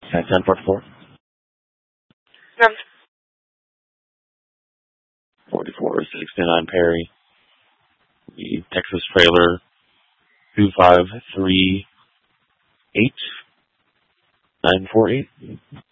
At 1044. Yep. 4469 Perry. The Texas trailer 2538948.